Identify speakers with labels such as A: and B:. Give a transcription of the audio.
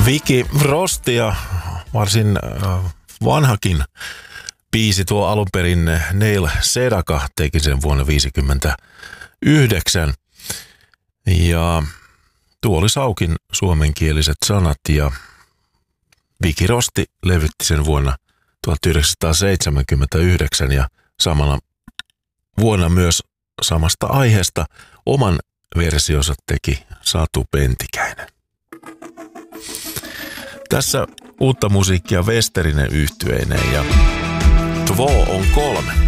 A: Vicky Frost ja varsin vanhakin biisi tuo alun perin Neil Sedaka teki sen vuonna 1959. Ja tuo oli Saukin suomenkieliset sanat ja Vicky Rosti levytti sen vuonna 1979 ja samana vuonna myös samasta aiheesta oman versionsa teki Satu Pentikäinen. Tässä uutta musiikkia Westerinen yhtyeineen ja Två on kolme.